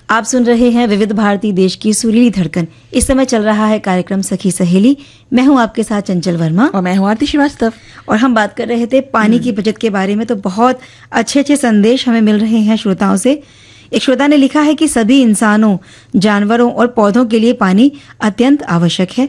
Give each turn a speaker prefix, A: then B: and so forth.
A: आप सुन रहे हैं विविध भारती देश की सुरीली धड़कन। इस समय चल रहा है कार्यक्रम सखी सहेली। मैं हूं आपके साथ चंचल वर्मा
B: और मैं हूं आरती श्रीवास्तव।
A: और हम बात कर रहे थे पानी की बचत के बारे में। तो बहुत अच्छे अच्छे संदेश हमें मिल रहे हैं श्रोताओं से। एक श्रोता ने लिखा है कि सभी इंसानों, जानवरों और पौधों के लिए पानी अत्यंत आवश्यक है।